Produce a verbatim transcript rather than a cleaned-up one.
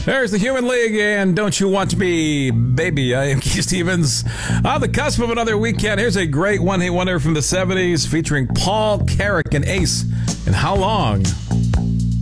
There's the Human League, and Don't You Want Me, Baby. I am Keith Stevens. On the cusp of another weekend, here's a great one-hit wonder from the seventies featuring Paul Carrack and Ace. And How Long